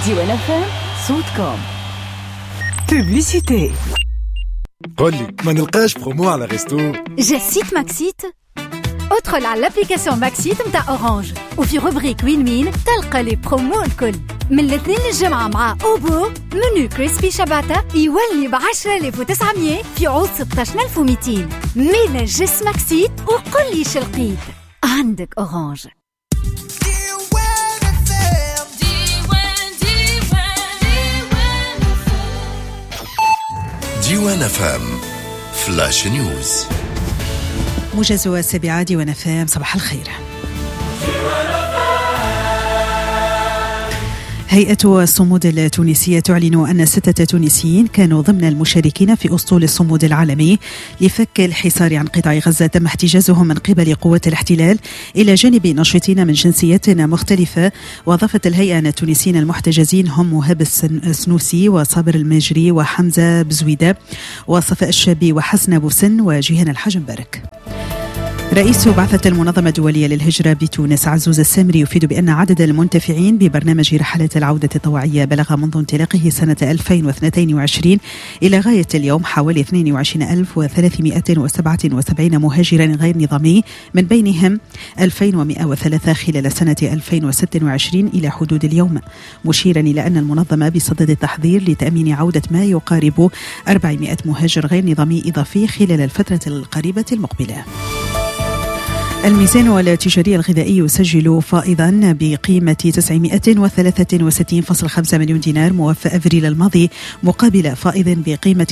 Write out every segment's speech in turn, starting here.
ديوان FM صوتكم. بوبليسيتي. قولي ما نلقاش برومو على غيستو. جا سيت ماكسيت. ادخل على الابليكاسيون ماكسيت متاع اورانج وفي روبريك وين وين تلقى لي برومو الكل من الاثنين للجمعة مع اوبو منو كريسبي شباتا يولي ب10,900 في عوض 16,200. ميلا جس ماكسيت وقل لي شلقيت عندك اورانج. ديوان FM فلاش نيوز. موجز 7 ديوان FM. صباح الخير. هيئة الصمود التونسية تعلن أن 6 تونسيين كانوا ضمن المشاركين في أسطول الصمود العالمي لفك الحصار عن قطاع غزة تم احتجازهم من قبل قوات الاحتلال إلى جانب ناشطين من جنسيات مختلفة. وأضافت الهيئة أن التونسيين المحتجزين هم مهاب السنوسي وصابر المجري وحمزة بزويدة وصفاء الشابي وحسن بوسن وجيهان الحاج مبارك. رئيس بعثة المنظمة الدولية للهجرة بتونس عزوز السامري يفيد بأن عدد المنتفعين ببرنامج رحلات العودة الطوعية بلغ منذ انطلاقه سنة 2022 إلى غاية اليوم حوالي 22,377 مهاجرا غير نظامي، من بينهم 2,103 خلال سنة 2026 إلى حدود اليوم، مشيرا إلى أن المنظمة بصدد التحضير لتأمين عودة ما يقارب 400 مهاجر غير نظامي إضافي خلال الفترة القريبة المقبلة. الميزان التجاري الغذائي يسجل فائضا بقيمة 963.5 مليون دينار موفى أفريل الماضي، مقابل فائض بقيمة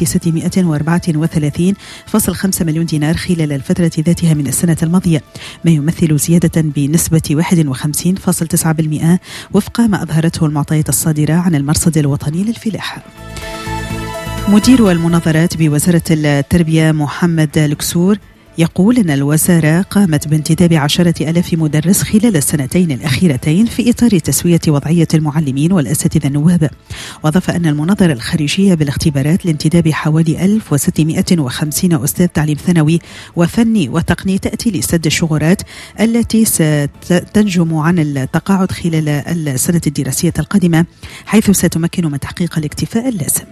634.5 مليون دينار خلال الفترة ذاتها من السنة الماضية، ما يمثل زيادة بنسبة 51.9% وفق ما أظهرته المعطيات الصادرة عن المرصد الوطني للفلاحة. مدير المناظرات بوزارة التربية محمد لكسور يقول أن الوزارة قامت بانتداب 10,000 مدرس خلال السنتين الأخيرتين في إطار تسوية وضعية المعلمين والأساتذة النواب. وأضاف أن المناظرة الخارجية بالاختبارات لانتداب حوالي 1,650 أستاذ تعليم ثانوي وفني وتقني تأتي لسد الشغورات التي ستنجم عن التقاعد خلال السنة الدراسية القادمة، حيث ستمكن من تحقيق الاكتفاء اللازم.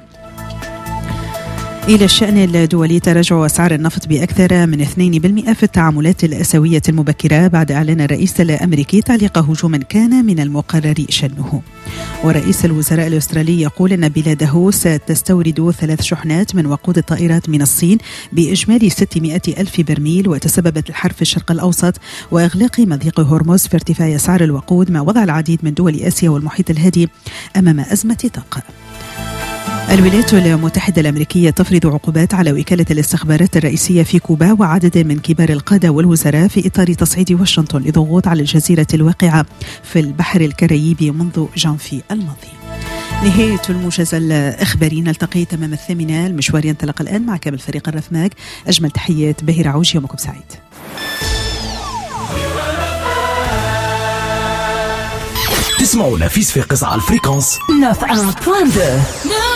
إلى الشأن الدولي، تراجع أسعار النفط بأكثر من 2% في التعاملات الأسيوية المبكرة بعد إعلان الرئيس الأمريكي تعليق هجوم كان من المقرر شنه. ورئيس الوزراء الأسترالي يقول أن بلاده ستستورد 3 شحنات من وقود الطائرات من الصين بإجمالي 600,000 برميل، وتسببت الحرب في الشرق الأوسط وإغلاق مضيق هرمز في ارتفاع أسعار الوقود، ما وضع العديد من دول آسيا والمحيط الهادي أمام أزمة طاقة. الولايات المتحدة الأمريكية تفرض عقوبات على وكالة الاستخبارات الرئيسية في كوبا وعدد من كبار القادة والوزراء في إطار تصعيد واشنطن لضغوط على الجزيرة الواقعة في البحر الكاريبي منذ جانفي الماضي. نهاية الموجز الإخباري، نلتقي تمام 8. المشوار ينطلق الآن مع كامل فريق الرفماك. أجمل تحيات بهير عوج، يومكم سعيد. تسمعوا نفيس في قصة على الفريكانس 9.2.